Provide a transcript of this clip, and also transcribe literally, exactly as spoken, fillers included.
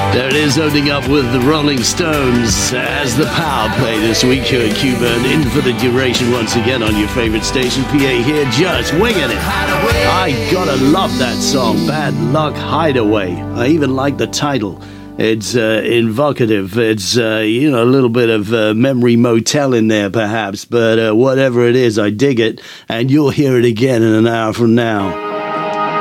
There it is, opening up with the Rolling Stones as the power play this week here at Q-Burn, in for the duration once again on your favorite station. P A here, just winging it. I gotta love that song, Bad Luck Hideaway. I even like the title. It's uh, invocative. It's, uh, you know, a little bit of uh, memory motel in there, perhaps. But uh, whatever it is, I dig it. And you'll hear it again in an hour from now.